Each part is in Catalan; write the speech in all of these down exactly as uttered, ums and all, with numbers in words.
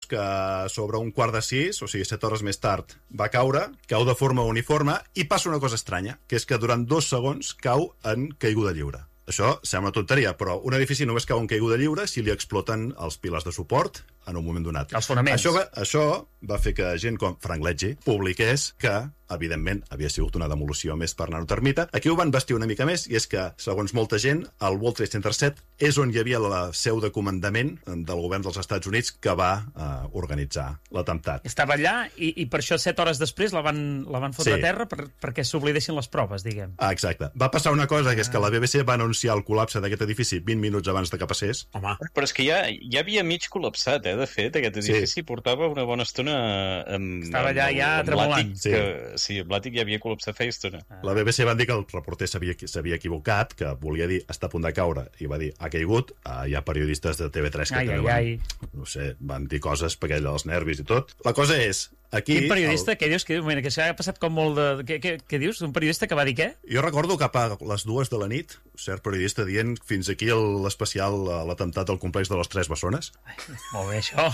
que sobre un quart de sis, o sigui, set hores més tard, va caure, cau de forma uniforme, i passa una cosa estranya, que és que durant dos segons cau en caiguda lliure. Això sembla una tonteria, però un edifici només cau en caiguda lliure si li exploten els pilars de suport en un moment donat. Els fonaments. Això va, això va fer que gent com Frank Ledge publiqués que, evidentment, havia sigut una demolició més per nanotermita. Aquí ho van vestir una mica més, i és que, segons molta gent, el World Trade Center set és on hi havia la seu de comandament del govern dels Estats Units que va eh, organitzar l'atemptat. Estava allà i, i per això set hores després la van, la van fotre Sí. a terra per, perquè s'oblidessin les proves, diguem. Ah, exacte. Va passar una cosa, que és que la B B C va anunciar el col·lapse d'aquest edifici vint minuts abans de que passés. Home, Però és que ja, ja havia mig col·lapsat, eh, de fet, aquest edifici Sí. portava una bona estona amb, Estava allà ja amb tremolant. l'àtic, Sí. que, sí, amb l'àtic ja havia col·lapsat feia estona. La B B C van dir que el reporter s'havia s'havia equivocat, que volia dir està a punt de caure, i va dir ha caigut. Uh, hi ha periodistes de T V tres que Ai, també ai, van, no sé, van dir coses perquè allò dels nervis i tot. La cosa és, aquí... Quin periodista? El... Què dius? Que, mira, que s'ha passat com molt de... Què, què, què dius? Un periodista que va dir què? Jo recordo cap a les dues de la nit, cert periodista dient fins aquí l'especial, l'atemptat del complex de les Tres Bessones, Ai, molt bé, això.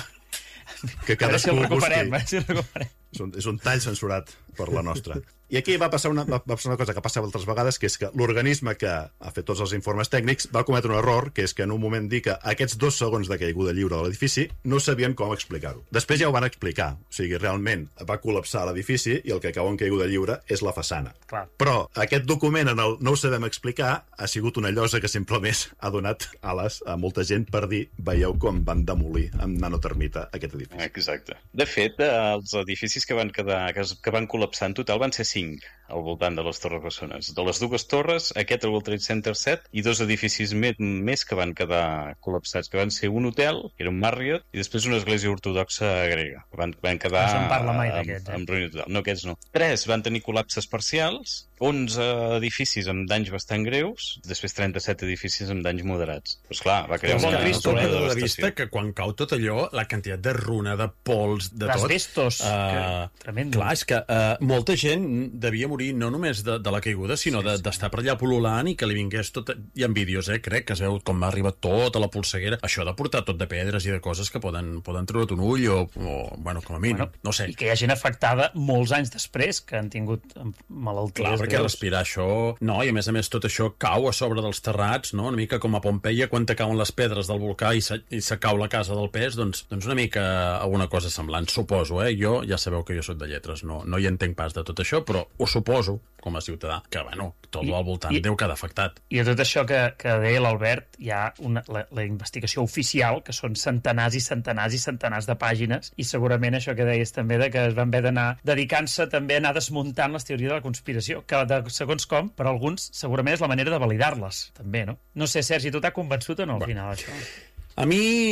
que A veure si cadascú el recuperem, busqui. eh? Si el recuperem. És un, és un tall censurat per la nostra. I aquí va passar una, va passar una cosa que passava altres vegades, que és que l'organisme que ha fet tots els informes tècnics va cometre un error, que és que en un moment dir que aquests dos segons de caiguda lliure de l'edifici no sabien com explicar-ho. Després ja ho van explicar. O sigui, realment va col·lapsar l'edifici i el que cau en caiguda lliure és la façana. Clar. Però aquest document, en el no ho sabem explicar, ha sigut una llosa que simplement ha donat ales a molta gent per dir veieu com van demolir amb nanotermita aquest edifici. Exacte. De fet, eh, els edificis que van quedar, que, es, que van col·lapsar en total van ser cinc al voltant de les Torres Bessones. De les dues torres, aquest el World Trade Center set i dos edificis més, més que van quedar col·lapsats, que van ser un hotel, que era un Marriott, i després una església ortodoxa grega. Van, van quedar No se'n parla mai amb, d'aquests, eh? amb ruïna total. No, aquests no. Tres van tenir col·lapses parcials, onze edificis amb danys bastant greus, després trenta-set edificis amb danys moderats. Però, esclar, va crear Bon una, Cristo, una de la devastació. vista que quan cau tot allò, la quantitat de runa, de pols, de tot... D'asbestos, Uh, que- tremendo. Clar, és que uh, molta gent devia morir no només de, de la caiguda, sinó d'estar de, d'estar per allà pol·lulant i que li vingués tot... Hi ha vídeos, eh, crec, que es veu com va arribar tota la polseguera. Això de portar tot de pedres i de coses que poden, poden treure't un ull o, o, bueno, com a mínim, Bueno, no sé. I que hi ha gent afectada molts anys després que han tingut malalties Clar, perquè greus. respirar això... No, i a més a més tot això cau a sobre dels terrats, no? Una mica com a Pompeia, quan te cauen les pedres del volcà i se, i se cau la casa del pes, doncs, doncs una mica alguna cosa semblant, suposo, eh? Jo ja sabeu que jo soc de lletres, no, no hi entenc pas de tot això, però ho suposo, com a ciutadà, que, bueno, tot I- al voltant i- deu quedar afectat. I de tot això que, que deia l'Albert, hi ha una, la, la investigació oficial, que són centenars i centenars i centenars de pàgines, i segurament això que deies també, de que es van haver d'anar dedicant-se també a anar desmuntant les teories de la conspiració, que de, segons com, per alguns, segurament és la manera de validar-les, també, no? No sé, Sergi, tu t'ha convençut o no, al final, això? A mi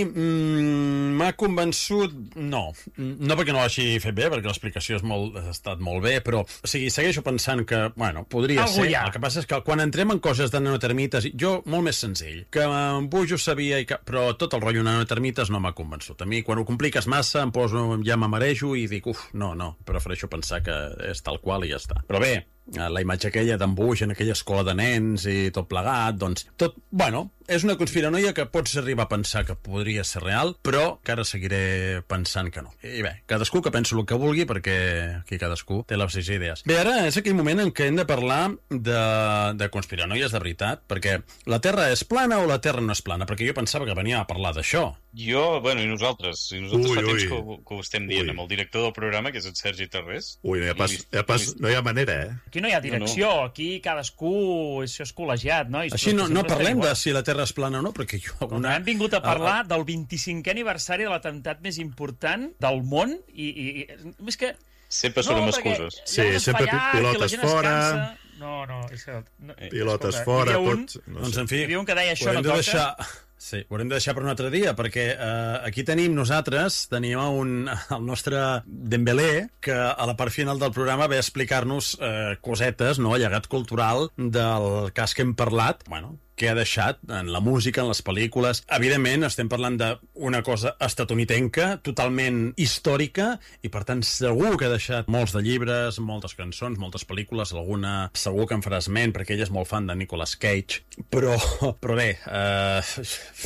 mm, m'ha convençut... No, no perquè no l'hagi fet bé, perquè l'explicació és molt, ha estat molt bé, però o sigui, segueixo pensant que, bueno, podria Algú ser. hi ha. El que passa és que quan entrem en coses de nanotermites, jo, molt més senzill, que en Buix ho sabia, i que, però tot el rotllo nanotermites no m'ha convençut. A mi, quan ho compliques massa, em poso, ja m'amarejo i dic, uf, no, no, prefereixo pensar que és tal qual i ja està. Però bé, la imatge aquella d'en Buix en aquella escola de nens i tot plegat, doncs, tot, bueno, és una conspiranoia que pots arribar a pensar que podria ser real, però que ara seguiré pensant que no. I bé, cadascú que pensi el que vulgui, perquè aquí cadascú té les seves idees. Bé, ara és aquell moment en què hem de parlar de, de conspiranoies de veritat, perquè la Terra és plana o la Terra no és plana? Perquè jo pensava que venia a parlar d'això. Jo, bueno, i nosaltres, i nosaltres Ui, fa temps ui. que ho, que ho estem dient Ui. amb el director del programa, que és en Sergi Tarrés. Ui, no hi ha pas, I- hi ha pas, no hi ha manera, eh? Aquí no hi ha direcció, no, no. Aquí cadascú, això és col·legiat, no? I Així no, sempre no estem parlem igual. de si la Terra és plana o no, perquè jo... Una... Hem vingut a parlar del vint-i-cinquè aniversari de l'atemptat més important del món i... i, i és que... Sempre són amb perquè excuses. hi ha Sí, un sempre fallat, pilotes que la gent es fora. cansa. No, no, és que... No, Pilotes escolta, fora, hi havia un, tot... No Doncs, sé. en fi, Hi havia un que deia això haurem no de toca. deixar... Sí, ho haurem de deixar per un altre dia, perquè eh, aquí tenim nosaltres, tenim un, el nostre Dembélé, que a la part final del programa ve a explicar-nos eh, cosetes, no?, llegat cultural del cas que hem parlat, bueno, que ha deixat en la música, en les pel·lícules. Evidentment, estem parlant d'una cosa estatunidenca, totalment històrica, i per tant segur que ha deixat molts de llibres, moltes cançons, moltes pel·lícules, alguna segur que en farà esment, perquè ell és molt fan de Nicolas Cage. Però, però bé, eh,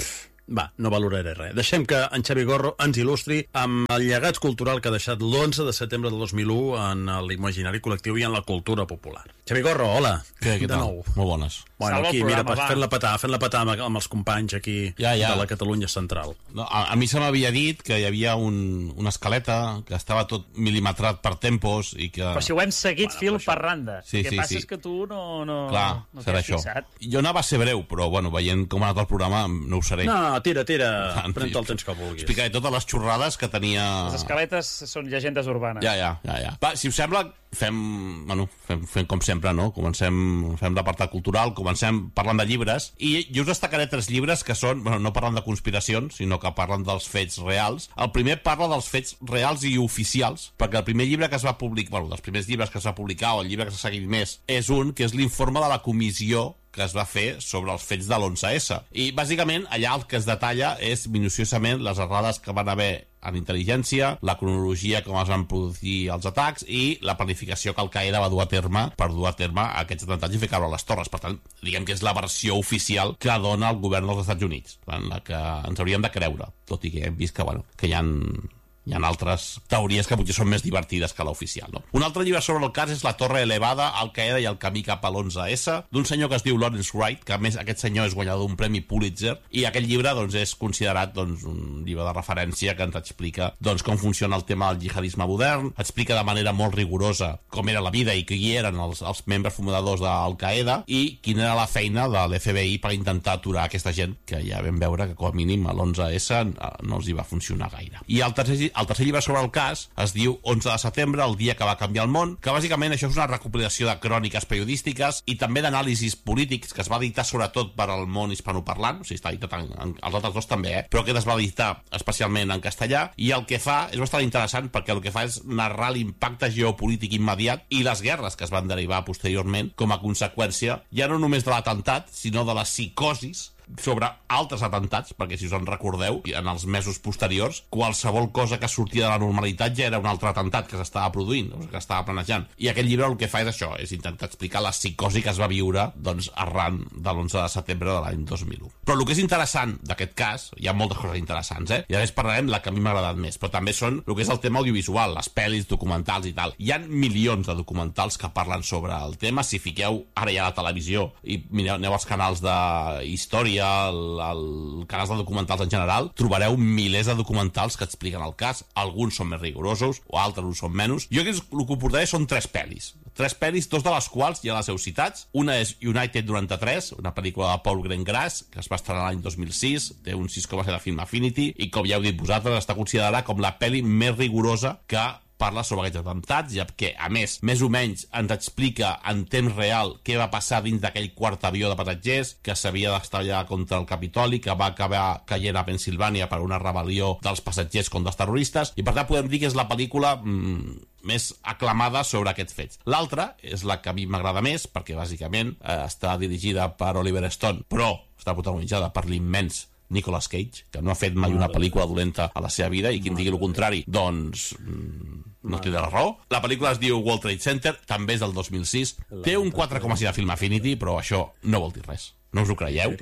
Va, no valoraré res. Deixem que en Xavi Gorro ens il·lustri amb el llegat cultural que ha deixat l'onze de setembre del dos mil u en l'imaginari col·lectiu i en la cultura popular. Xavi Gorro, hola. Què, què de tal? nou. Molt bones. Bueno, Salva aquí, el mira, programa, fent-la va. petar, fent-la petar amb, amb els companys aquí Ja, ja. de la Catalunya central. No, a, a mi se m'havia dit que hi havia un, una escaleta que estava tot mil·limetrat per tempos i que... Però si ho hem seguit Bueno, fil però això- per randa. Sí, el que sí, passa sí. és que tu no, no, Clar, no serà t'hi has això. fixat. Jo anava a ser breu, però, bueno, veient com ha anat el programa, no ho seré. No, tira, tira, En fi, pren-te el temps que vulguis. Explicaré totes les xorrades que tenia... Les escaletes són llegendes urbanes. Ja, ja, ja, ja. Va, si us sembla, fem, bueno, fem, fem com sempre, no? Comencem, fem l'apartat cultural, comencem parlant de llibres, i jo us destacaré tres llibres que són, bueno, no parlen de conspiracions, sinó que parlen dels fets reals. El primer parla dels fets reals i oficials, perquè el primer llibre que es va publicar, bueno, dels primers llibres que es va publicar, o el llibre que s'ha seguit més, és un, que és l'informe de la comissió que es va fer sobre els fets de l'onze esse. I, bàsicament, allà el que es detalla és minuciosament les errades que van haver en intel·ligència, la cronologia com es van produir els atacs i la planificació que Al-Qaeda va dur a terme per dur a terme aquests atemptats i fer caure les torres. Per tant, diguem que és la versió oficial que dona el govern dels Estats Units, en la que ens hauríem de creure, tot i que hem vist que, bueno, que hi ha... Hi ha altres teories que potser són més divertides que l'oficial, no? Un altre llibre sobre el cas és La Torre Elevada, Al-Qaeda i el camí cap a l'onze esse, d'un senyor que es diu Lawrence Wright, que a més aquest senyor és guanyador d'un premi Pulitzer, i aquest llibre doncs, és considerat doncs, un llibre de referència que ens explica doncs, com funciona el tema del jihadisme modern, explica de manera molt rigorosa com era la vida i qui eren els, els membres fundadors d'Al-Qaeda i quina era la feina de l'F B I per intentar aturar aquesta gent, que ja vam veure que com a mínim a l'onze esse no els hi va funcionar gaire. I el tercer El tercer llibre sobre el cas es diu onze de setembre, el dia que va canviar el món, que bàsicament això és una recopilació de cròniques periodístiques i també d'anàlisis polítics que es va editar sobretot per al món hispanoparlant, o sigui, està editat en, en, els altres dos també, eh? Però aquest es va editar especialment en castellà, i el que fa és bastant interessant perquè el que fa és narrar l'impacte geopolític immediat i les guerres que es van derivar posteriorment com a conseqüència, ja no només de l'atemptat, sinó de la psicosis sobre altres atemptats, perquè si us en recordeu, en els mesos posteriors, qualsevol cosa que sortia de la normalitat ja era un altre atemptat que s'estava produint, o que estava planejant. I aquest llibre el que fa és això, és intentar explicar la psicosi que es va viure doncs, arran de l'onze de setembre de l'any dos mil u. Però el que és interessant d'aquest cas, hi ha moltes coses interessants, eh? I ara parlarem la que a mi m'ha agradat més, però també són el que és el tema audiovisual, les pel·lis, documentals i tal. Hi ha milions de documentals que parlen sobre el tema. Si fiqueu ara ja a la televisió i mireu, aneu als canals de història, el, el canals de documentals en general, trobareu milers de documentals que expliquen el cas. Alguns són més rigorosos o altres ho són menys. Jo que el que ho portaré són tres pel·lis. Tres pel·lis, dos de les quals ja les heu citats. Una és United noranta-tres, una pel·lícula de Paul Greengrass, que es va estrenar l'any dos mil sis, té un sis coma set de Film Affinity, i com ja heu dit vosaltres, està considerada com la pel·li més rigorosa que parla sobre aquests atemptats, ja que, a més, més o menys ens explica en temps real què va passar dins d'aquell quart avió de passatgers que s'havia d'estallar contra el Capitoli, que va acabar caient a Pensilvània per una rebel·lió dels passatgers contra els terroristes, i per tant podem dir que és la pel·lícula mmm, més aclamada sobre aquests fets. L'altra és la que a mi m'agrada més, perquè bàsicament eh, està dirigida per Oliver Stone, però està protagonitzada per l'immens Nicolas Cage, que no ha fet mai una pel·lícula dolenta a la seva vida, i qui en digui el contrari, doncs no té de la raó. La pel·lícula es diu World Trade Center, també és del dos mil sis, té un quatre coma sis de Film Affinity, però això no vol dir res. No us ho creieu?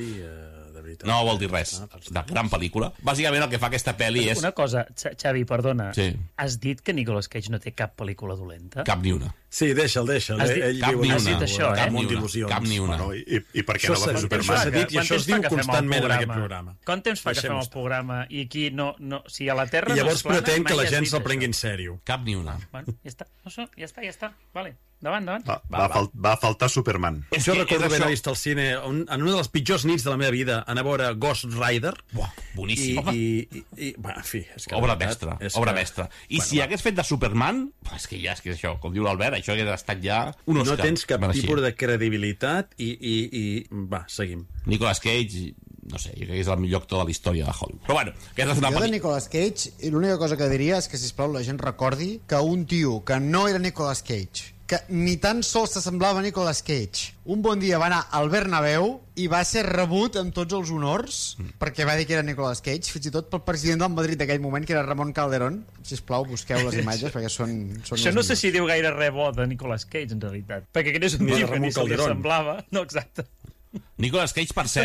No vol dir res. De gran pel·lícula. Bàsicament el que fa aquesta pel·li és... Una cosa, Xavi, perdona. Sí. Has dit que Nicolas Cage no té cap pel·lícula dolenta? Cap ni una. Sí, deixa'l, deixa'l. Has dit- Ell Cap diu ni una. una. Has dit això, eh? Cap ni Munt una. d'il·lusions. Cap ni una. Bueno, i, I per què Això no va fer s'ha- Superman? s'ha dit i Quant això es temps fa diu que fem el constantment en aquest programa? programa. Quant temps fa que Deixem fem el estar. programa i aquí no... no si a la Terra I no llavors és plana, pretén que mai la has gent dit se'l això. prengui en sèrio. Cap ni una. Bueno, ja està, no, so, ja està, ja està. Vale, davant, davant. Va, va, fal va faltar Superman. És Jo que recordo és haver això. vist al cine, un, en una de les pitjors nits de la meva vida, anar a veure Ghost Rider. Buah, I, boníssim. i, i, i, bueno, en fi, és que la Obra veritat mestra, és obra que- mestra. I Bueno, si va. hagués fet de Superman, és que ja és que és això, com diu l'Albert, això hagués estat ja un Oscar. No tens cap mereixit. tipus de credibilitat i, i, i... Va, seguim. Nicolas Cage, no sé, jo crec que és el millor actor de la història de Hollywood. Però bueno, aquesta és una Jo de pel·lícula... Nicolas Cage, i l'única cosa que diria és que, sisplau, la gent recordi que un tio que no era Nicolas Cage, que ni tan sols s'assemblava a Nicolas Cage, un bon dia va anar al Bernabéu i va ser rebut amb tots els honors mm. perquè va dir que era Nicolas Cage, fins i tot pel president del Madrid d'aquell moment, que era Ramon Calderón. Sisplau, busqueu les imatges perquè són, són Això les no sé millors. si diu gaire res bo de Nicolas Cage, en realitat. Perquè aquest és un Ni de tio que Ramon ni se li Calderón. semblava. No, exacte. Nicolas Cage, per cert,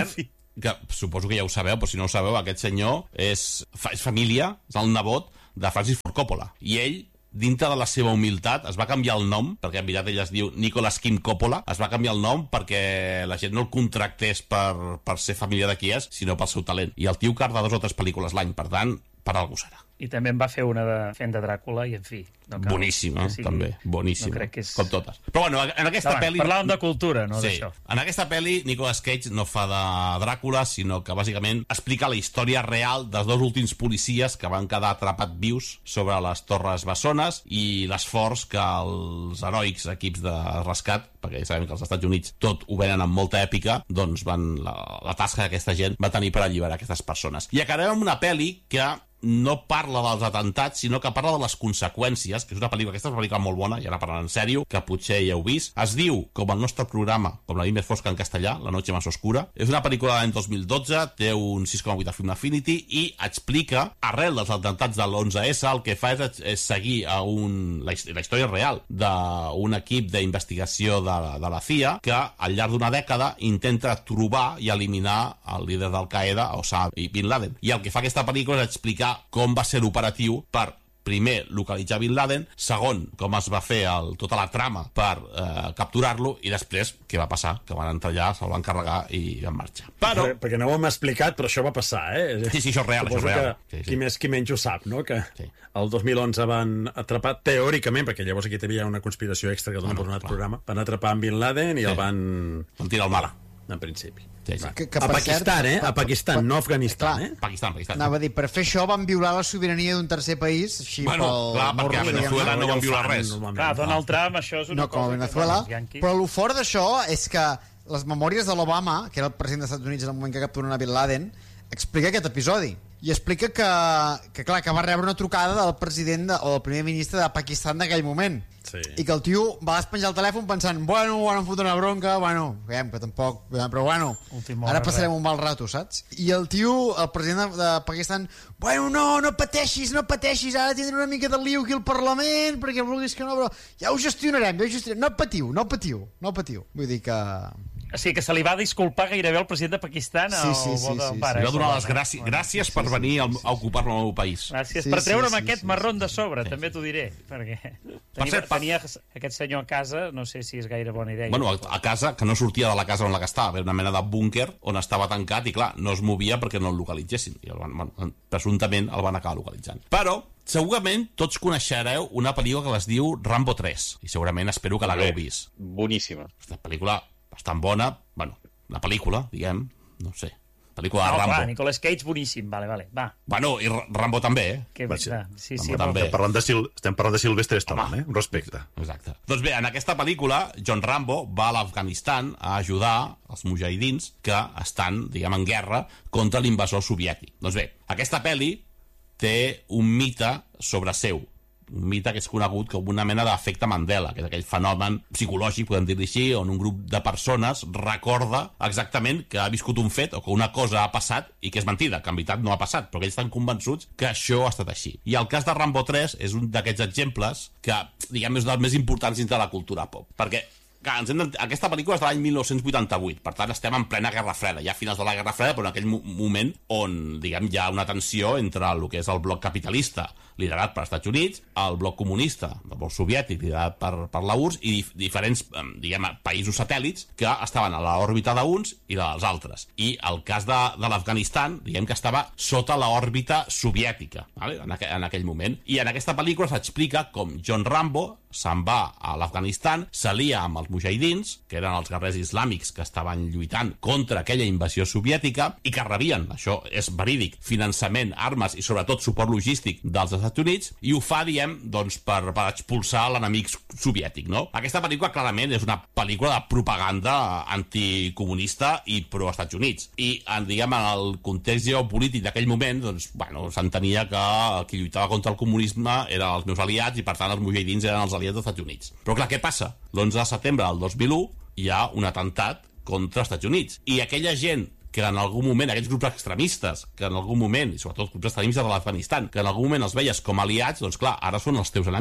que suposo que ja ho sabeu, però si no ho sabeu, aquest senyor és, fa, és família, és el nebot de Francis Ford Coppola. I ell, dintre de la seva humilitat, es va canviar el nom, perquè en veritat ell es diu Nicolas Kim Coppola, es va canviar el nom perquè la gent no el contractés per, per ser família de qui és, sinó pel seu talent. I el tio carda dos o tres pel·lícules l'any, per tant, per algú serà. I també en va fer una de fent de Dràcula i, en fi... No cal, boníssima, sigui, també, boníssima. No crec que és... Com totes. Però bueno, en aquesta Davant, pel·li... Parlàvem de cultura, no sí, d'això. En aquesta pel·li, Nicolas Cage no fa de Dràcula, sinó que bàsicament explica la història real dels dos últims policies que van quedar atrapats vius sobre les Torres Bessones i l'esforç que els heroics equips de rescat, perquè ja sabem que als Estats Units tot ho venen amb molta èpica, doncs van, la, la tasca d'aquesta gent va tenir per alliberar aquestes persones. I acabem amb una pel·li que no parla dels atentats, sinó que parla de les conseqüències, que és una pel·lícula, aquesta és una pel·lícula molt bona, i ara parlant en sèrio, que potser ja heu vist. Es diu, com el nostre programa, com la nit més fosca en castellà, La noche más oscura. És una pel·lícula de l'any dos mil dotze, té un sis coma vuit a Film Affinity, i explica, arrel dels atentats de l'onze esse, el que fa és, és seguir a un, la, la història real d'un equip d'investigació de, de la C I A, que al llarg d'una dècada intenta trobar i eliminar el líder d'Al-Qaeda, Osama Bin Laden. I el que fa aquesta pel·lícula és explicar com va ser l'operatiu per, primer, localitzar Bin Laden, segon, com es va fer el, tota la trama per eh, capturar-lo, i després, què va passar? Que van entrar allà, se'l van carregar i van marxar. Però... Per, perquè no ho hem explicat, però això va passar, eh? Sí, sí, això és real, Suposo això és real. Que sí, sí. Qui més, qui menys ho sap, no? Que sí. el dos mil onze van atrapar, teòricament, perquè llavors aquí hi havia una conspiració extra que donen Ah, no, per un altre clar. programa, van atrapar en Bin Laden i Sí. el van... Van tirar al mar. En principi. Sí, sí. Que, que, A per Pakistan, cert, eh? A per- Pakistan, per- no a Afganistan, clar, eh? Pakistan, Pakistan. Anava a dir, per fer això van violar la sobirania d'un tercer país, així Bueno, pel clar, perquè a morro, Venezuela diguem-ne. no van Ja ho violar fan, res. normalment. Clar, Donald Trump, això és una No, com a cosa... Venezuela. Que, Yankees... Però el fort d'això és que les memòries de l'Obama, que era el president dels Estats Units en el moment que capturen a Bin Laden, explica aquest episodi. I explica que, que, clar, que va rebre una trucada del president de, o del primer ministre de Pakistan d'aquell moment. Sí. I que el tio va despenjar el telèfon pensant, bueno, ara em foto una bronca, bueno, veiem que tampoc, però bueno, Última ara hora, passarem res. un mal rato, saps? I el tio, el president de, de Pakistan, bueno, no, no pateixis, no pateixis, ara tindré una mica de liu aquí al Parlament, perquè vulguis que no, però ja ho gestionarem, ja ho gestionarem. No patiu, no patiu, no patiu. Vull dir que... O sigui, que se li va disculpar gairebé al president de Pakistan Sí, sí, o sí, bo del sí, pare. Li va donar les Bueno, gràcies, bueno. gràcies per venir a, a ocupar-me el meu país. Gràcies Sí, per treure'm sí, sí, aquest sí, marron de sobre, també t'ho diré, perquè tenia, cert, per- tenia aquest senyor a casa, no sé si és gaire bona idea. Bueno, a, a casa, que no sortia de la casa on la que estava, era una mena de búnquer on estava tancat i, clar, no es movia perquè no el localitzessin. I el van, bueno, presumptament el van acabar localitzant. Però, segurament, tots coneixereu una pel·lícula que es diu Rambo tres. I segurament espero que l'hagueu vist. Boníssima. Aquesta pel·lícula bastant bona, bueno, la pel·lícula, diguem, no sé, pel·lícula de no, Rambo. clar, Nicolas Cage boníssim, vale, vale, va. Bueno, i R- Rambo també, eh? Que, Va, sí. va, sí, sí, Rambo molt també. bé. Estem parlant de, Sil estem parlant de Sylvester Stallone, Home. eh? Un respecte. Exacte. Doncs bé, en aquesta pel·lícula, John Rambo va a l'Afganistan a ajudar els mujahidins que estan, diguem, en guerra contra l'invasor soviètic. Doncs bé, aquesta pel·li té un mite sobre seu, un mite que és conegut com una mena d'efecte Mandela, que és aquell fenomen psicològic, podem dir-li així, on un grup de persones recorda exactament que ha viscut un fet o que una cosa ha passat i que és mentida, que en veritat no ha passat, però que ells estan convençuts que això ha estat així. I el cas de Rambo tres és un d'aquests exemples que, diguem, és un dels més importants dins de la cultura pop, perquè clar, ens hem aquesta pel·lícula és de l'any mil nou-cents vuitanta-vuit, per tant estem en plena Guerra Freda, ja a finals de la Guerra Freda, però en aquell mo moment on, diguem, hi ha una tensió entre el que és el bloc capitalista liderat per Estats Units, el bloc comunista, el bloc soviètic liderat per, per la U R S S i dif diferents, diguem, països satèl·lits que estaven a l'òrbita d'uns i dels altres. I el cas de, de l'Afganistan, diguem que estava sota l'òrbita soviètica, vale? en, aqu en aquell moment. I en aquesta pel·lícula s'explica com John Rambo se'n va a l'Afganistan, s'alia amb els mujahidins, que eren els guerrers islàmics que estaven lluitant contra aquella invasió soviètica i que rebien, això és verídic, finançament, armes i sobretot suport logístic dels Estats Units, i ho fa, diem, doncs, per, per expulsar l'enemic soviètic, no? Aquesta pel·lícula clarament és una pel·lícula de propaganda anticomunista i pro-Estats Units. I, en, diguem, en el context geopolític d'aquell moment, doncs, bueno, s'entenia que el qui lluitava contra el comunisme eren els meus aliats i, per tant, els mujahidins eren els aliats dels Estats Units. Però, clar, què passa? L'onze de setembre del dos mil u hi ha un atemptat contra els Estats Units. I aquella gent que en algun moment, aquests grups extremistes, que en algun moment, i sobretot els grups extremistes de l'Afganistan, que en algun moment els veies com aliats, doncs clar, ara són els teus enemics.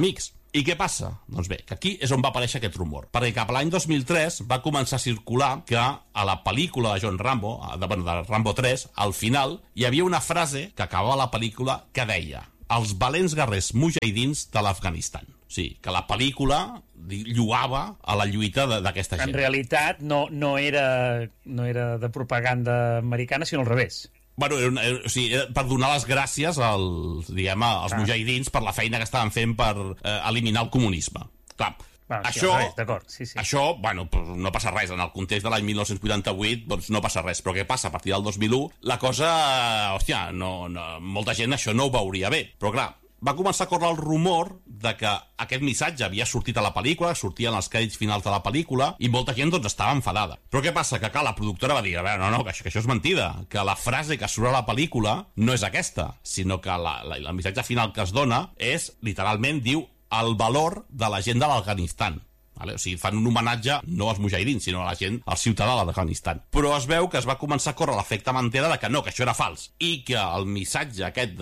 I què passa? Doncs bé, que aquí és on va aparèixer aquest rumor. Perquè cap a l'any dos mil tres va començar a circular que a la pel·lícula de John Rambo, de, bueno, de Rambo tres, al final hi havia una frase que acabava la pel·lícula que deia: els valents guerrers mujahidins de l'Afganistan. O sigui, que la pel·lícula lloava a la lluita d'aquesta gent. En realitat no, no, era, no era de propaganda americana, sinó al revés. Bueno, era una, era, o sigui, era per donar les gràcies als, diguem, als ah. mujahidins per la feina que estaven fent per eh, eliminar el comunisme. Clar, bueno, això, sí, sí. això, bueno, no passa res. En el context de l'any mil nou-cents vuitanta-vuit, doncs no passa res. Però què passa? A partir del dos mil u, la cosa, hòstia, no, no, molta gent això no ho veuria bé. Però clar, va començar a córrer el rumor de que aquest missatge havia sortit a la pel·lícula, sortien els crèdits finals de la pel·lícula, i molta gent doncs estava enfadada. Però què passa? Que clar, la productora va dir, a veure, no, no, que això, que això és mentida, que la frase que surt a la pel·lícula no és aquesta, sinó que la, la, el missatge final que es dona és, literalment, diu el valor de la gent de l'Afganistan. Vale? O sigui, fan un homenatge no als mujahidins, sinó a la gent, al ciutadà de l'Afganistan. Però es veu que es va començar a córrer l'efecte Mantega de que no, que això era fals, i que el missatge aquest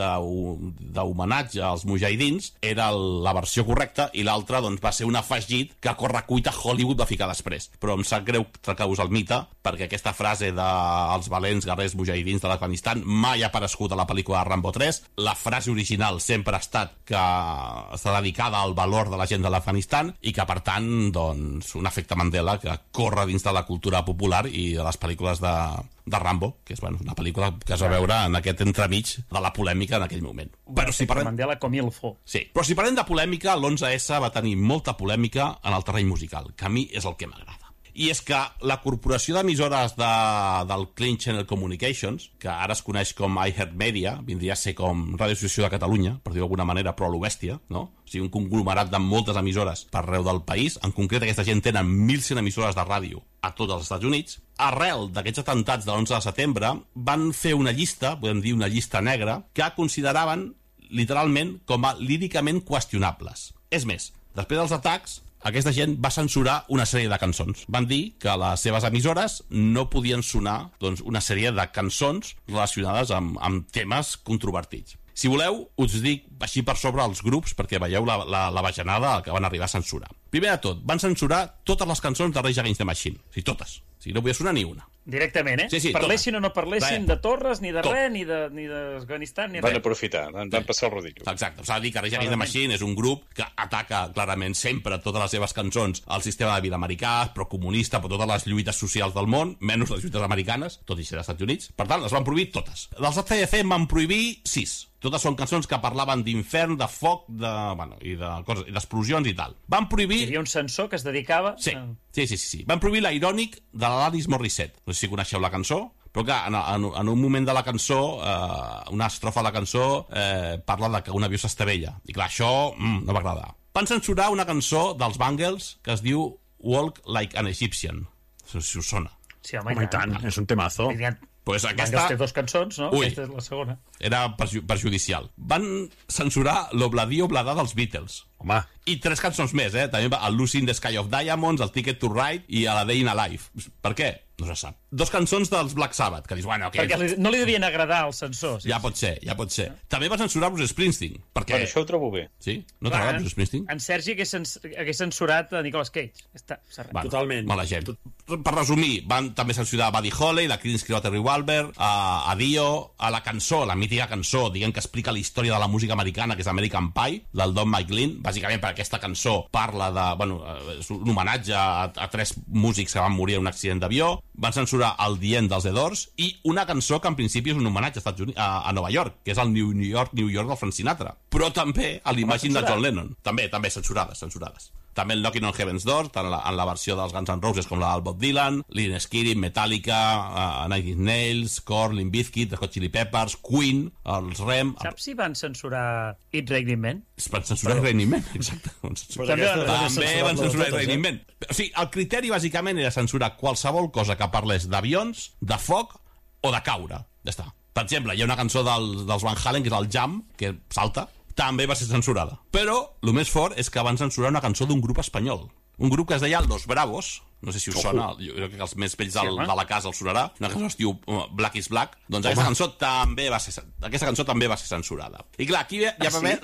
d'homenatge als mujahidins era la versió correcta, i l'altre doncs, va ser un afegit que a correcuita Hollywood va ficar després. Però em sap greu treure-vos el mite, perquè aquesta frase dels valents guerrers mujahidins de l'Afganistan mai ha aparegut a la pel·lícula de Rambo tres. La frase original sempre ha estat que està dedicada al valor de la gent de l'Afganistan, i que, per tant, doncs, un efecte Mandela que corre dins de la cultura popular i de les pel·lícules de, de Rambo, que és bueno, una pel·lícula que es va veure en aquest entremig de la polèmica en aquell moment. Però si parlem... Mandela com il fo. Sí, però si parlem de polèmica, l'onze esse va tenir molta polèmica en el terreny musical, que a mi és el que m'agrada. I és que la corporació d'emissores de, del Clean Channel Communications, que ara es coneix com iHeartMedia, vindria a ser com Ràdio Associació de Catalunya, per dir-ho d'alguna manera, però a lo bèstia, no? O sigui, un conglomerat de moltes emissores per arreu del país. En concret, aquesta gent tenen mil cent emissores de ràdio a tots els Estats Units. Arrel d'aquests atentats de l'onze de setembre, van fer una llista, podem dir una llista negra, que consideraven literalment com a líricament qüestionables. És més, després dels atacs, aquesta gent va censurar una sèrie de cançons. Van dir que les seves emissores no podien sonar doncs, una sèrie de cançons relacionades amb, amb temes controvertits. Si voleu, us dic així per sobre els grups perquè veieu la, la, la bajanada que van arribar a censurar. Primer de tot, van censurar totes les cançons de Rage Against the Machine. O sigui, totes. O sigui, no podia sonar ni una. Directament, eh? Sí, sí, parlessin totes. o no parlessin Res. de Torres, ni de Tot. res, ni de- ni d'Afganistan, ni Van res. aprofitar, van, van passar el rodillo. Exacte, s'ha de dir que Rage Against the Machine és un grup que ataca clarament sempre totes les seves cançons al sistema de vida americà, procomunista, per totes les lluites socials del món, menys les lluites americanes, tot i ser dels Estats Units. Per tant, les van prohibir totes. Dels A C D C en van prohibir sis. Totes són cançons que parlaven d'infern, de foc, de, bueno, i de coses, i d'explosions i tal. Van Hi prohibir... havia un censor que es dedicava... Sí, a... sí, sí, sí, sí. Van prohibir l'Ironic de l'Alanis Morissette. No sé si coneixeu la cançó, però clar, en, en, en un moment de la cançó, eh, una estrofa de la cançó eh, parla de que un avió s'estavella. I clar, això mm, no va agradar. Van censurar una cançó dels Bangles que es diu Walk Like an Egyptian. No sé si us sona. Sí, home, Home, i tant, és un temazo. Pues Aquesta... aquesta té dos cançons, no? Ui. Aquesta és la segona. era perju perjudicial. Van censurar l'Obladí Obladà dels Beatles. Home. I tres cançons més, eh? També el Lucy in the Sky of Diamonds, el Ticket to Ride i a la Day in a Life. Per què? No se sap. Dos cançons dels Black Sabbath, que dius, bueno, okay, Perquè li, no li devien agradar als censors. ja pot ser, ja pot ser. També va censurar Bruce Springsteen. Perquè... Bueno, això ho trobo bé. Sí? No t'agrada Bruce Springsteen? En Sergi hagués, cens hagués censurat a Nicolas Cage. Està, Bueno, Totalment. Mala gent. Per resumir, van també censurar Buddy Holly, la Creedence Clearwater Revolver, a, a Dio, a la cançó, la mítica cançó, diguem que explica la història de la música americana, que és American Pie, del Don McLean, bàsicament perquè aquesta cançó parla de, bueno, és un homenatge a, a tres músics que van morir en un accident d'avió. Van censurar el The End dels The Doors i una cançó que en principi és un homenatge als Estats Units, a, a Nova York, que és el New York, New York del Frank Sinatra. Però també a l'Imagine de John Lennon. També, també, censurades, censurades. També el Knocking on Heaven's Door, tant en la, en la versió dels Guns N' Roses com la del Bob Dylan, Lynyrd Skynyrd, Metallica, uh, Nine Inch Nails, Korn, Limp Bizkit, The Hot Chili Peppers, Queen, els Rem... Saps si van censurar It's Raining Men? Es van censurar Raining Man, exacte. També També van censurar Raining Man. O sigui, el criteri bàsicament era censurar qualsevol cosa que parlés d'avions, de foc o de caure. Ja està. Per exemple, hi ha una cançó del, dels Van Halen, que és el Jam, que salta, també va ser censurada. Però el més fort és que van censurar una cançó d'un grup espanyol. Un grup que es deia Los Bravos, no sé si us oh, sona, jo crec que els més vells del, sí, de la casa els sonarà, una cançó es diu Black is Black, doncs aquesta cançó també va ser aquesta cançó també va ser censurada. I clar, aquí ja va haver... La...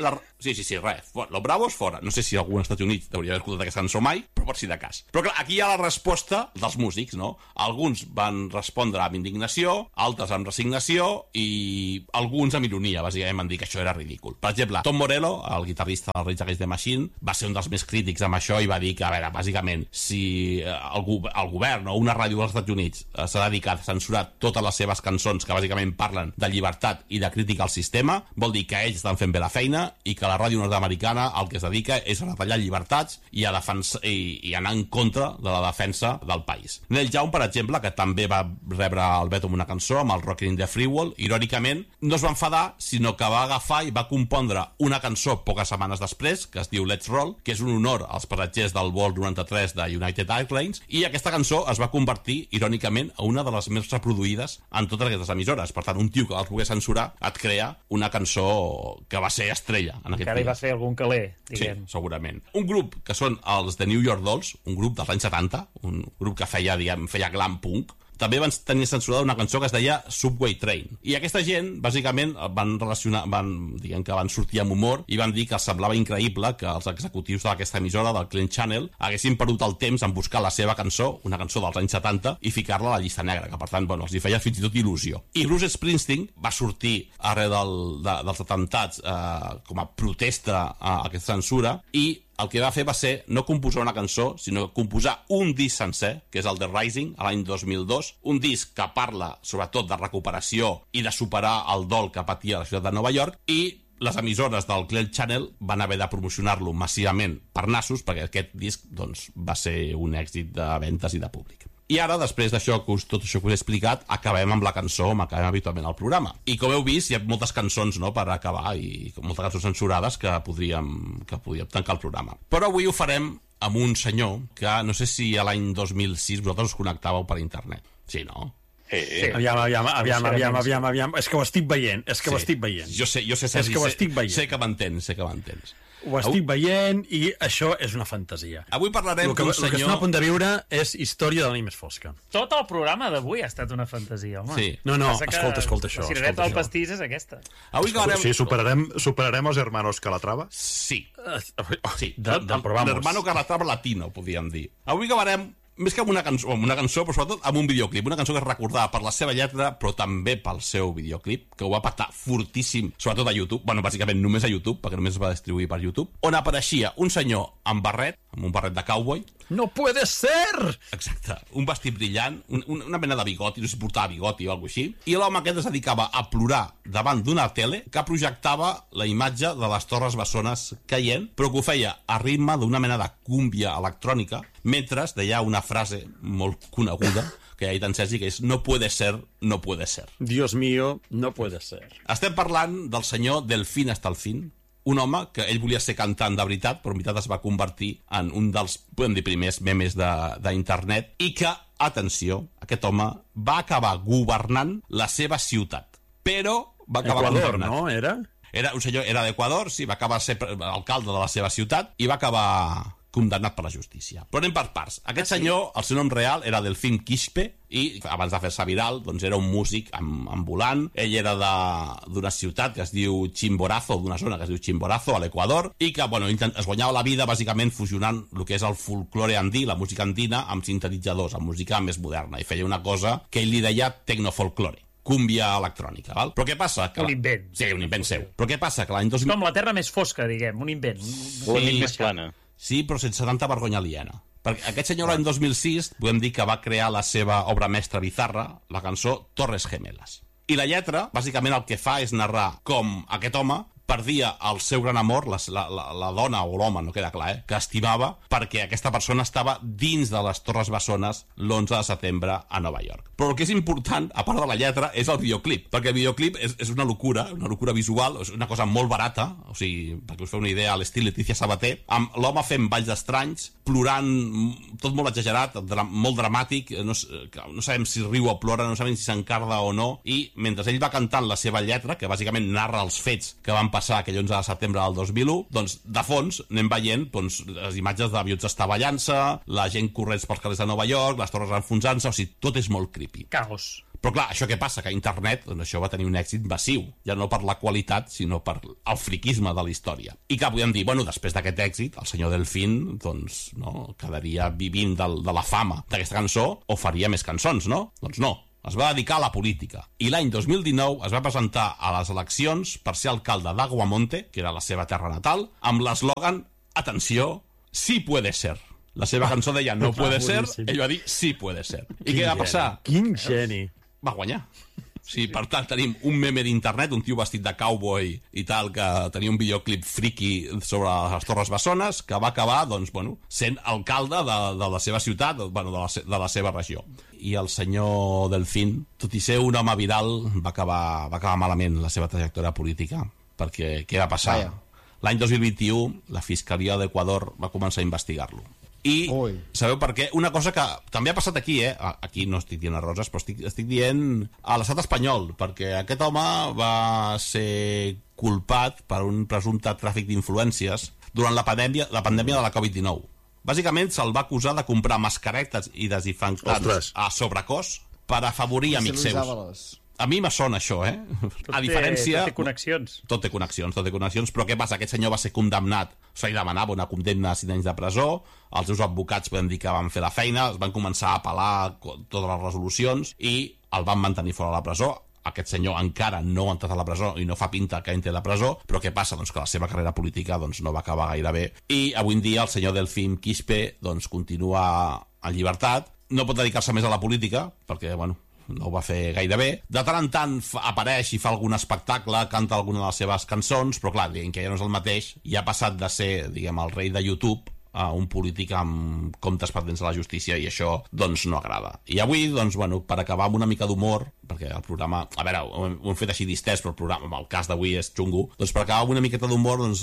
Sí, sí, sí, res. Los Bravos fora. No sé si algú als Estats Units hauria d'haver escoltat aquesta cançó mai, però per si de cas. Però clar, aquí hi ha la resposta dels músics, no? Alguns van respondre amb indignació, altres amb resignació i alguns amb ironia, bàsicament van dir que això era ridícul. Per exemple, Tom Morello, el guitarrista del Rage Against the Machine, va ser un dels més crítics amb això i va dir que, a veure, bàsicament, si el, go el govern o una ràdio dels Estats Units s'ha dedicat a censurar totes les seves cançons que bàsicament parlen de llibertat i de crítica al sistema, vol dir que ells estan fent bé la feina i que la ràdio nord-americana el que es dedica és a retallar llibertats i a defensar, i, i anar en contra de la defensa del país. Neil Young, per exemple, que també va rebre el veto amb una cançó, amb el Rockin' in the Free World, irònicament, no es va enfadar, sinó que va agafar i va compondre una cançó poques setmanes després, que es diu Let's Roll, que és un honor als passatgers del vol noranta-tres de United Airlines, i aquesta cançó es va convertir, irònicament, a una de les més reproduïdes en totes aquestes emissores. Per tant, un tio que el pogués censurar et crea una cançó que va ser estrella en aquest Encara hi va fer algun caler, diguem. Sí, segurament. Un grup que són els The New York Dolls, un grup dels anys setanta, un grup que feia, diguem, feia glam punk, també van tenir censurada una cançó que es deia Subway Train. I aquesta gent, bàsicament, van relacionar, van, diguem que van sortir amb humor i van dir que els semblava increïble que els executius d'aquesta emissora, del Clean Channel, haguessin perdut el temps en buscar la seva cançó, una cançó dels anys setanta, i ficar-la a la llista negra, que per tant, bueno, els hi feia fins i tot il·lusió. I Bruce Springsteen va sortir arreu del, de, dels atemptats eh, com a protesta a aquesta censura i el que va fer va ser no composar una cançó, sinó composar un disc sencer, que és el The Rising, a l'any dos mil dos, un disc que parla sobretot de recuperació i de superar el dol que patia la ciutat de Nova York, i les emissores del Clear Channel van haver de promocionar-lo massivament per nassos, perquè aquest disc doncs, va ser un èxit de ventes i de públic. I ara, després d'això, tot això que us he explicat, acabem amb la cançó, com acabem habitualment al programa. I com heu vist, hi ha moltes cançons, no?, per acabar, i moltes cançons censurades que podríem, que podríem tancar el programa. Però avui ho farem amb un senyor que, no sé si a l'any dos mil sis vosaltres us connectàveu per internet. Sí, no? Sí. Sí. Aviam, aviam, aviam, aviam, aviam, aviam. És que ho estic veient, és que ho estic veient. Jo sé, jo sé, Sergi, és que ho sé, estic veient. sé que m'entens, sé que m'entens. Ho estic veient i això és una fantasia. Avui parlarem d'un senyor... El que estem a punt de viure és història de la nit més fosca. Tot el programa d'avui ha estat una fantasia, home. Sí. No, no, Passa que escolta, escolta això. La cirereta escolta del això. pastís és aquesta. Avui acabarem... Sí, superarem, superarem els hermanos Calatrava? Sí. Uh, Sí. de, de, però vamos. L'hermano Calatrava latino, podríem dir. Avui acabarem més que amb una cançó, amb una cançó, però sobretot amb un videoclip. Una cançó que es recordava per la seva lletra, però també pel seu videoclip, que ho va patar fortíssim, sobretot a YouTube, bueno, bàsicament només a YouTube, perquè només es va distribuir per YouTube, on apareixia un senyor amb barret, amb un barret de cowboy. No puede ser! Exacte. Un vestit brillant, un, una mena de bigoti, no sé si portava bigoti o alguna així, i l'home aquest es dedicava a plorar davant d'una tele que projectava la imatge de les Torres Bessones caient, però que ho feia a ritme d'una mena de cúmbia electrònica, mentre deia una frase molt coneguda que ha dit en Sergi, que és no puede ser, no puede ser. Dios mío, no puede ser. Estem parlant del senyor Del fin hasta el fin, un home que ell volia ser cantant de veritat, però en veritat es va convertir en un dels, podem dir, primers memes d'internet, i que, atenció, aquest home va acabar governant la seva ciutat. Però va acabar Equador, governant. no? Era? Era un senyor, era d'Equador, sí, va acabar ser alcalde de la seva ciutat i va acabar condemnat per la justícia. Però anem per parts. Aquest Ah, sí? senyor, el seu nom real era Delfín Quispe, i abans de fer-se viral, doncs era un músic amb, ambulant. Ell era d'una ciutat que es diu Chimborazo, d'una zona que es diu Chimborazo, a l'Equador, i que, bueno, es guanyava la vida bàsicament fusionant el que és el folklore andí, la música andina, amb sintetitzadors, amb música més moderna, i feia una cosa que ell li deia tecnofolklore, cúmbia electrònica, val? Però què passa? Que Un invent. Sí, un invent seu. Però què passa? Que l'any dos mil... Com la terra més fosca, diguem, un invent. Un, O la Sí. nit més plana. Sí, però sense tanta vergonya aliena. Perquè aquest senyor l'any dos mil sis, podem dir que va crear la seva obra mestra bizarra, la cançó Torres Gemelas. I la lletra, bàsicament el que fa és narrar com aquest home perdia el seu gran amor, la, la, la dona o l'home, no queda clar, eh, que estimava, perquè aquesta persona estava dins de les Torres Bessones l'onze de setembre a Nova York. Però el que és important, a part de la lletra, és el videoclip, perquè el videoclip és, és una locura, una locura visual, és una cosa molt barata, o sigui, perquè us feu una idea, a l'estil Letícia Sabater, amb l'home fent balls estranys, plorant, tot molt exagerat, dra molt dramàtic, no, no sabem si riu o plora, no sabem si s'encarda o no, i mentre ell va cantant la seva lletra, que bàsicament narra els fets que van passar aquell onze de setembre del dos mil u, doncs de fons anem veient doncs, les imatges d'avions estavellant-se, la gent corrents pels carrers de Nova York, les torres enfonsant-se, o sigui, tot és molt creepy. Caos. Però clar, això què passa? Que internet, doncs això va tenir un èxit massiu, ja no per la qualitat, sinó per el friquisme de la història. I que podem dir, bueno, després d'aquest èxit, el senyor Delfín, doncs, no, quedaria vivint del, de la fama d'aquesta cançó o faria més cançons, no? Doncs no. Es va dedicar a la política. I l'any dos mil dinou es va presentar a les eleccions per ser alcalde d'Aguamonte, que era la seva terra natal, amb l'eslògan, atenció, sí puede ser. La seva cançó deia no puede ser, ell va dir sí puede ser. I què va passar? Quin geni. Va guanyar. Sí, per tant, tenim un meme d'internet, un tio vestit de cowboy i tal, que tenia un videoclip friki sobre les Torres Bessones, que va acabar, doncs, bueno, sent alcalde de, de la seva ciutat, bueno, de la, de la seva regió. I el senyor Delfín, tot i ser un home viral, va acabar, va acabar malament la seva trajectòria política, perquè què va passar? Vaya. L'any dos mil vint-i-u, la Fiscalia d'Equador va començar a investigar-lo. I Ui. sabeu per què? Una cosa que també ha passat aquí, eh? Aquí no estic dient a Roses, però estic, estic dient a l'estat espanyol, perquè aquest home va ser culpat per un presumpte tràfic d'influències durant la pandèmia, la pandèmia de la covid dinou. Bàsicament se'l va acusar de comprar mascaretes i desinfectants Ostres. a sobrecost per afavorir amics seus. A mi me sona això, eh? Tot a diferència... Té, tot té connexions. Tot té connexions, tot té connexions, però què passa? Aquest senyor va ser condemnat, se li demanava una condemna a cinc anys de presó, els seus advocats podem dir que van fer la feina, es van començar a apel·lar totes les resolucions i el van mantenir fora de la presó. Aquest senyor encara no ha entrat a la presó i no fa pinta que entri a la presó, però què passa? Doncs que la seva carrera política doncs, no va acabar gaire bé. I avui en dia el senyor Delfín Quispe doncs, continua en llibertat, no pot dedicar-se més a la política, perquè, bueno, no ho va fer gaire bé. De tant en tant apareix i fa algun espectacle, canta alguna de les seves cançons, però clar, diguem que ja no és el mateix, i ha passat de ser, diguem, el rei de YouTube a un polític amb comptes pendents de la justícia, i això, doncs, no agrada. I avui, doncs, bueno, per acabar amb una mica d'humor, perquè el programa, a veure, ho hem, ho hem fet així distès, però el programa, el cas d'avui és xungo, doncs per acabar amb una miqueta d'humor, doncs,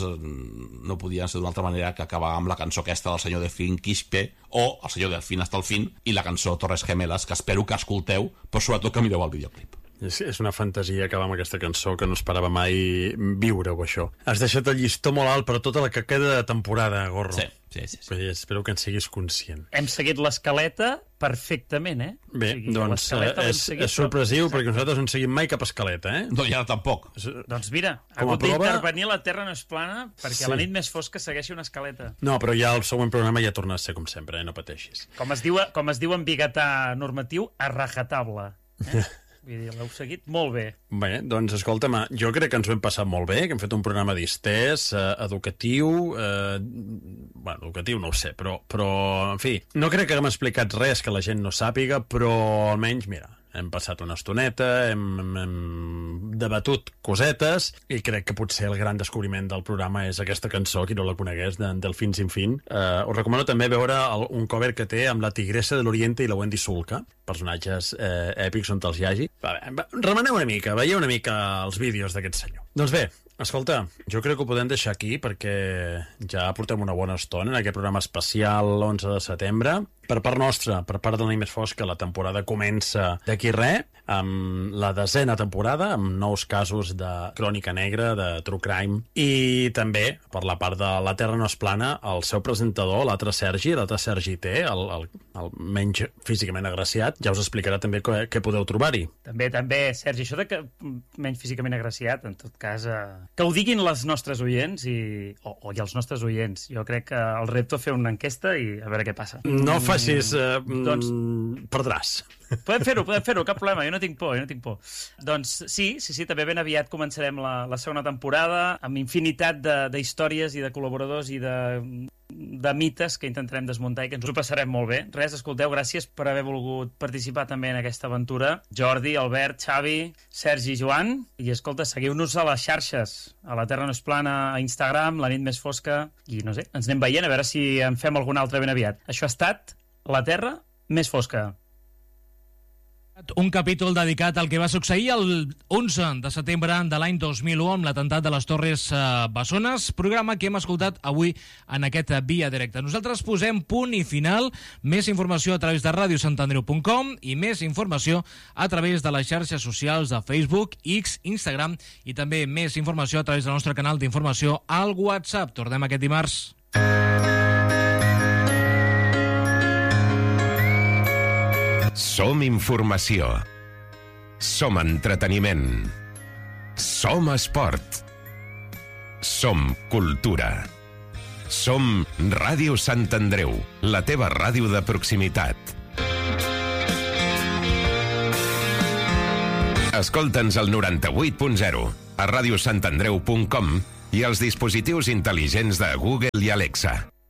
no podia ser d'una altra manera que acabar amb la cançó aquesta del senyor Delfín Quispe, o el senyor Delfín hasta el fin, i la cançó Torres Gemelas, que espero que escolteu, però sobretot que mireu el videoclip. És, és una fantasia acabar amb aquesta cançó que no esperava mai viure-ho, això. Has deixat el llistó molt alt per tota la que queda de temporada, Gorro. Sí, sí, sí. sí. Espero que en siguis conscient. Hem seguit l'escaleta perfectament, eh? Bé, o sigui, doncs és, seguit, és sorpresiu, però... perquè nosaltres no en seguim mai cap escaleta, eh? No, ja tampoc. Doncs mira, ha hagut prova... d'intervenir La Terra no és plana perquè sí. La nit més fosca segueixi una escaleta. No, però ja el següent programa ja torna a ser com sempre, eh? No pateixis. Com es diu, com es diu en biguetà normatiu, a rajatabla. Eh? Vull dir, l'heu seguit molt bé. Bé, doncs escolta'm, jo crec que ens ho hem passat molt bé, que hem fet un programa distès, eh, educatiu, eh, bueno, educatiu no ho sé, però, però, en fi, no crec que haguem explicat res que la gent no sàpiga, però almenys, mira, hem passat una estoneta, hem, hem, hem debatut cosetes, i crec que potser el gran descobriment del programa és aquesta cançó, qui no la conegués, de, del Fin sin fin. Eh, us recomano també veure el, un cover que té amb la Tigressa de l'Oriente i la Wendy Sulca, personatges eh, èpics on te'ls hi hagi. Va bé, remeneu una mica, veieu una mica els vídeos d'aquest senyor. Doncs bé, escolta, jo crec que ho podem deixar aquí perquè ja portem una bona estona en aquest programa especial l'onze de setembre. Per part nostra, per part de la Nit Més Fosca, la temporada comença d'aquí res, amb la desena temporada, amb nous casos de crònica negra, de true crime, i també, per la part de La Terra no és plana, el seu presentador, l'altre Sergi, l'altre Sergi T, el, el, el menys físicament agraciat, ja us explicarà també què, què podeu trobar-hi. També, també, Sergi, això de que menys físicament agraciat, en tot cas, eh, que ho diguin les nostres oients i, o, o i els nostres oients. Jo crec que el repto fer una enquesta i a veure què passa. No facis... Eh, doncs... perdràs. Podem fer-ho, podem fer-ho, cap problema, jo no tinc por, jo no tinc por. Doncs sí, sí, sí, també ben aviat començarem la, la segona temporada amb infinitat d'històries i de col·laboradors i de, de mites que intentarem desmuntar i que ens ho passarem molt bé. Res, escolteu, gràcies per haver volgut participar també en aquesta aventura. Jordi, Albert, Xavi, Sergi, Joan, i escolta, seguiu-nos a les xarxes, a La Terra no és plana, a Instagram, La Nit Més Fosca, i no sé, ens anem veient a veure si en fem alguna altra ben aviat. Això ha estat La Terra Més Fosca. Un capítol dedicat al que va succeir el onze de setembre de l'any dos mil u amb l'atemptat de les Torres Bessones, programa que hem escoltat avui en aquest Via Directa. Nosaltres posem punt i final, més informació a través de ràdio sant andreu punt com i més informació a través de les xarxes socials de Facebook, X, Instagram i també més informació a través del nostre canal d'informació al WhatsApp. Tornem aquest dimarts. Som informació. Som entreteniment. Som esport. Som cultura. Som Ràdio Sant Andreu, la teva ràdio de proximitat. Escolta'ns al noranta-vuit punt zero, a radiosantandreu punt com i als dispositius intel·ligents de Google i Alexa.